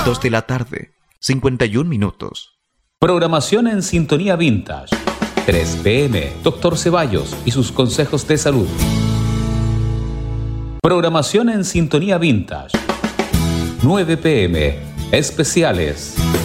2 de la tarde, 51 minutos. Programación en Sintonía Vintage. 3 p.m. Dr. Ceballos y sus consejos de salud. Programación en Sintonía Vintage. 9 p.m. Especiales.